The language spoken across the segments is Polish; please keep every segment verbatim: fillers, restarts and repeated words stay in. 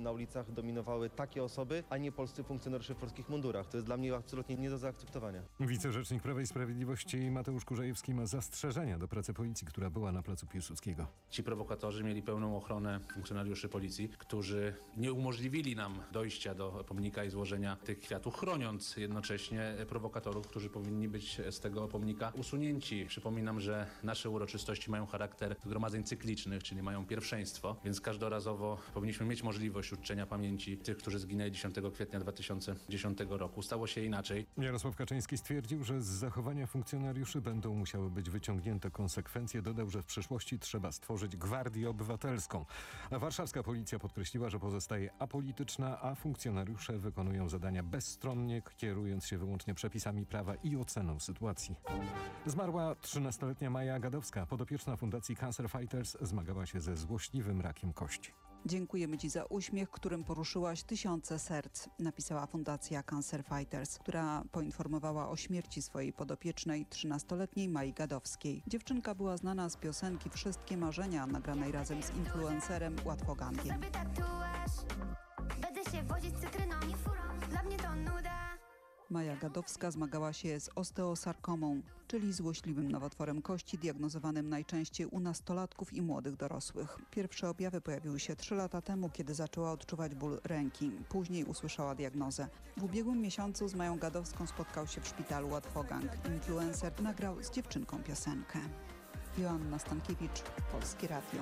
na ulicach dominowały takie osoby, a nie polscy funkcjonariusze w polskich mundurach. To jest dla mnie absolutnie nie do zaakceptowania. Wicerzecznik Prawa i Sprawiedliwości Mateusz Kurzajewski ma zastrzeżenia do pracy policji, która była na placu Piłsudskiego. Ci prowokatorzy mieli pełną ochronę funkcjonariuszy policji, którzy nie umożliwili nam dojścia do pomnika i złożenia tych kwiatów, chroniąc jednocześnie prowokatorów, którzy powinni być z tego pomnika usunięci. Przypominam, że nasze uroczystości mają charakter zgromadzeń cyklicznych, czyli mają pierwszeństwo, więc każdorazowo powinniśmy mieć możliwość uczczenia pamięci tych, którzy zginęli dziesiątego kwietnia dwa tysiące dziesiątego roku. Stało się inaczej. Jarosław Kaczyński stwierdził, że z zachowania funkcjonariuszy będą musiały być wyciągnięte konsekwencje. Dodał, że w przyszłości trzeba stworzyć Gwardię Obywatelską. A warszawska policja podkreśliła, że pozostaje apolityczna, a funkcjonariusze wykonują zadania bezstronnie, kierując się wyłącznie przepisami prawa i oceną sytuacji. Zmarła trzynastoletnia Maja Gadowska, podopieczna Fundacji Cancer Fighters, zmagała się ze złośliwym rakiem kości. Dziękujemy Ci za uśmiech, którym poruszyłaś tysiące serc, napisała Fundacja Cancer Fighters, która poinformowała o śmierci swojej podopiecznej, trzynastoletniej Mai Gadowskiej. Dziewczynka była znana z piosenki Wszystkie marzenia, nagranej razem z influencerem Łatwogangiem. Zrobię tatuaż, będę się wodzić cytryną i furą, dla mnie to nuda. Maja Gadowska zmagała się z osteosarkomą, czyli złośliwym nowotworem kości diagnozowanym najczęściej u nastolatków i młodych dorosłych. Pierwsze objawy pojawiły się trzy lata temu, kiedy zaczęła odczuwać ból ręki. Później usłyszała diagnozę. W ubiegłym miesiącu z Mają Gadowską spotkał się w szpitalu Łatwogang. Influencer nagrał z dziewczynką piosenkę. Joanna Stankiewicz, Polskie Radio.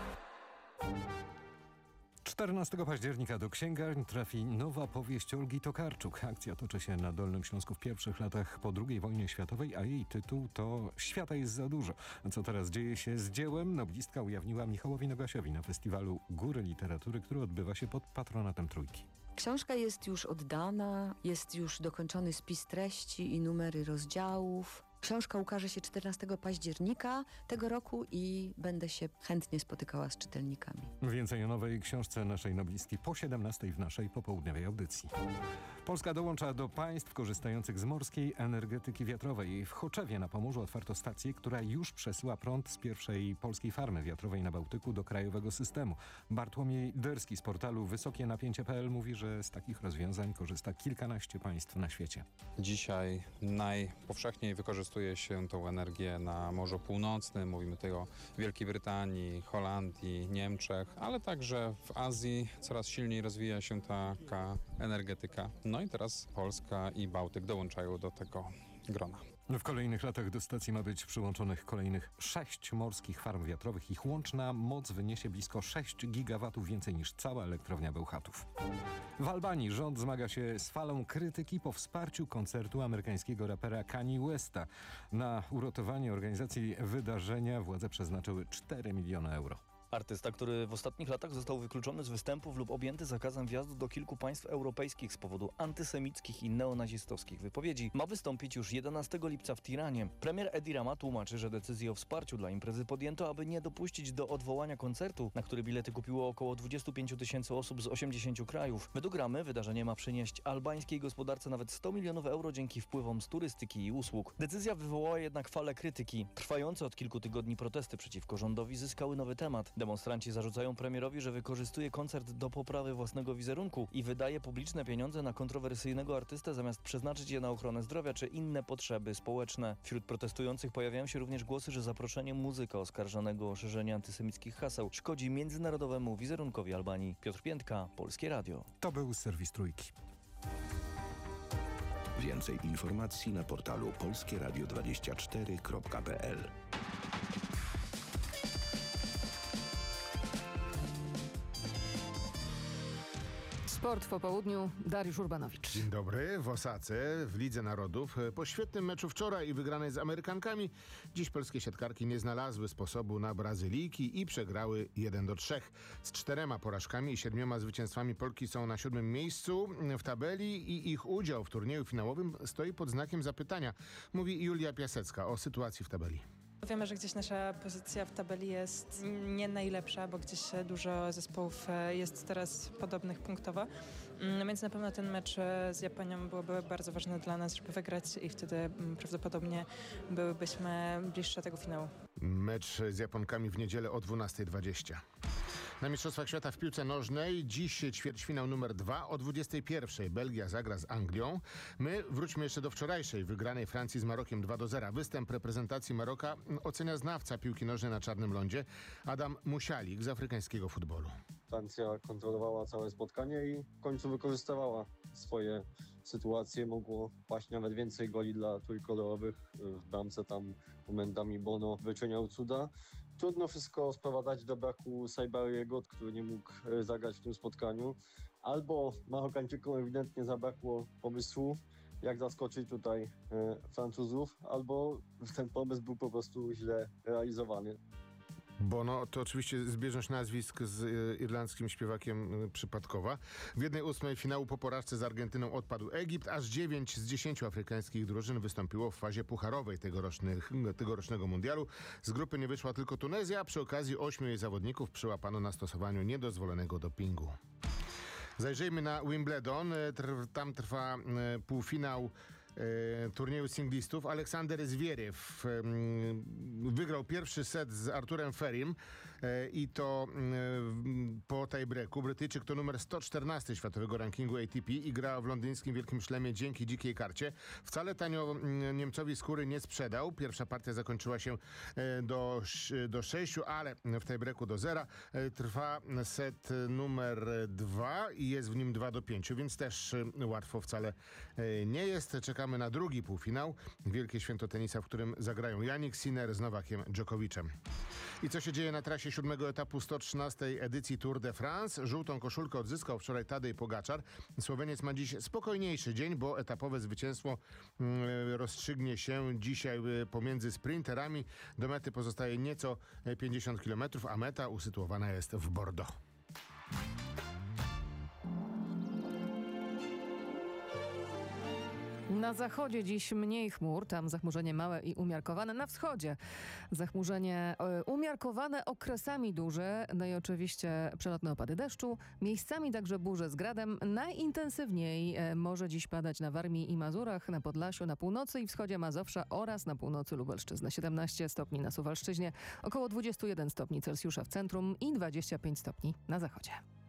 czternastego października do księgarni trafi nowa powieść Olgi Tokarczuk. Akcja toczy się na Dolnym Śląsku w pierwszych latach po drugiej wojnie światowej, a jej tytuł to Świata jest za dużo. A co teraz dzieje się z dziełem? Noblistka ujawniła Michałowi Nogasiowi na festiwalu Góry Literatury, który odbywa się pod patronatem Trójki. Książka jest już oddana, jest już dokończony spis treści i numery rozdziałów. Książka ukaże się czternastego października tego roku i będę się chętnie spotykała z czytelnikami. Więcej o nowej książce naszej noblistki po siedemnastej w naszej popołudniowej audycji. Polska dołącza do państw korzystających z morskiej energetyki wiatrowej. W Choczewie na Pomorzu otwarto stację, która już przesyła prąd z pierwszej polskiej farmy wiatrowej na Bałtyku do krajowego systemu. Bartłomiej Derski z portalu wysokie napięcie kropka p l mówi, że z takich rozwiązań korzysta kilkanaście państw na świecie. Dzisiaj najpowszechniej wykorzystuje się tą energię na Morzu Północnym. Mówimy tutaj o Wielkiej Brytanii, Holandii, Niemczech, ale także w Azji coraz silniej rozwija się taka energetyka. No i teraz Polska i Bałtyk dołączają do tego grona. W kolejnych latach do stacji ma być przyłączonych kolejnych sześć morskich farm wiatrowych. Ich łączna moc wyniesie blisko sześć gigawatów, więcej niż cała elektrownia Bełchatów. W Albanii rząd zmaga się z falą krytyki po wsparciu koncertu amerykańskiego rapera Kanye Westa. Na uratowanie organizacji wydarzenia władze przeznaczyły cztery miliony euro. Artysta, który w ostatnich latach został wykluczony z występów lub objęty zakazem wjazdu do kilku państw europejskich z powodu antysemickich i neonazistowskich wypowiedzi, ma wystąpić już jedenastego lipca w Tiranie. Premier Edi Rama tłumaczy, że decyzję o wsparciu dla imprezy podjęto, aby nie dopuścić do odwołania koncertu, na który bilety kupiło około dwadzieścia pięć tysięcy osób z osiemdziesięciu krajów. Według Ramy wydarzenie ma przynieść albańskiej gospodarce nawet sto milionów euro dzięki wpływom z turystyki i usług. Decyzja wywołała jednak falę krytyki. Trwające od kilku tygodni protesty przeciwko rządowi zyskały nowy temat. Demonstranci zarzucają premierowi, że wykorzystuje koncert do poprawy własnego wizerunku i wydaje publiczne pieniądze na kontrowersyjnego artystę, zamiast przeznaczyć je na ochronę zdrowia czy inne potrzeby społeczne. Wśród protestujących pojawiają się również głosy, że zaproszenie muzyka oskarżonego o szerzenie antysemickich haseł szkodzi międzynarodowemu wizerunkowi Albanii. Piotr Piętka, Polskie Radio. To był serwis Trójki. Więcej informacji na portalu polskie radio dwadzieścia cztery kropka p l. Sport w popołudniu, Dariusz Urbanowicz. Dzień dobry. W Osace, w Lidze Narodów. Po świetnym meczu wczoraj i wygranej z Amerykankami, dziś polskie siatkarki nie znalazły sposobu na Brazylijki i przegrały jeden do trzech. Z czterema porażkami i siedmioma zwycięstwami Polki są na siódmym miejscu w tabeli i ich udział w turnieju finałowym stoi pod znakiem zapytania, mówi Julia Piasecka o sytuacji w tabeli. Wiemy, że gdzieś nasza pozycja w tabeli jest nie najlepsza, bo gdzieś dużo zespołów jest teraz podobnych punktowo, no więc na pewno ten mecz z Japonią byłby bardzo ważny dla nas, żeby wygrać i wtedy prawdopodobnie byłybyśmy bliższe tego finału. Mecz z Japonkami w niedzielę o dwunasta dwadzieścia. Na Mistrzostwach Świata w piłce nożnej dziś ćwierćfinał numer dwa o dwudziestej pierwszej. Belgia zagra z Anglią. My wróćmy jeszcze do wczorajszej wygranej Francji z Marokiem dwa do zera. Występ reprezentacji Maroka ocenia znawca piłki nożnej na czarnym lądzie Adam Musialik z afrykańskiego futbolu. Francja kontrolowała całe spotkanie i w końcu wykorzystywała swoje sytuacje. Mogło paść nawet więcej goli dla trójkolorowych. W bramce tam momentami Bono wyczyniał cuda. Trudno wszystko sprowadzać do braku Saibariego, który nie mógł zagrać w tym spotkaniu. Albo Marokańczykom ewidentnie zabrakło pomysłu, jak zaskoczyć tutaj Francuzów, albo ten pomysł był po prostu źle realizowany. Bono to oczywiście zbieżność nazwisk z irlandzkim śpiewakiem przypadkowa. W jednej ósmej finału po porażce z Argentyną odpadł Egipt. Aż dziewięć z dziesięciu afrykańskich drużyn wystąpiło w fazie pucharowej tegorocznych, tegorocznego mundialu. Z grupy nie wyszła tylko Tunezja, a przy okazji ośmiu jej zawodników przyłapano na stosowaniu niedozwolonego dopingu. Zajrzyjmy na Wimbledon. Tam trwa półfinał turnieju singlistów. Aleksander Zwierew wygrał pierwszy set z Arturem Ferim i to po tiebreaku. Brytyjczyk to numer sto czternasty światowego rankingu A T P i gra w londyńskim Wielkim Szlemie dzięki dzikiej karcie. Wcale tanio Niemcowi skóry nie sprzedał. Pierwsza partia zakończyła się do, do sześciu, ale w tiebreaku do zera. Trwa set numer dwa i jest w nim dwa do pięciu, więc też łatwo wcale nie jest. Czekamy na drugi półfinał. Wielkie święto tenisa, w którym zagrają Jannik Sinner z Nowakiem Dżokowiczem. I co się dzieje na trasie siódmego etapu sto trzynastej edycji Tour de France? Żółtą koszulkę odzyskał wczoraj Tadej Pogaczar. Słoweniec ma dziś spokojniejszy dzień, bo etapowe zwycięstwo rozstrzygnie się dzisiaj pomiędzy sprinterami. Do mety pozostaje nieco pięćdziesiąt kilometrów, a meta usytuowana jest w Bordeaux. Na zachodzie dziś mniej chmur, tam zachmurzenie małe i umiarkowane. Na wschodzie zachmurzenie e, umiarkowane, okresami duże. No i oczywiście przelotne opady deszczu. Miejscami także burze z gradem. Najintensywniej e, może dziś padać na Warmii i Mazurach, na Podlasiu, na północy i wschodzie Mazowsza oraz na północy Lubelszczyzny. siedemnaście stopni na Suwalszczyźnie, około dwadzieścia jeden stopni Celsjusza w centrum i dwadzieścia pięć stopni na zachodzie.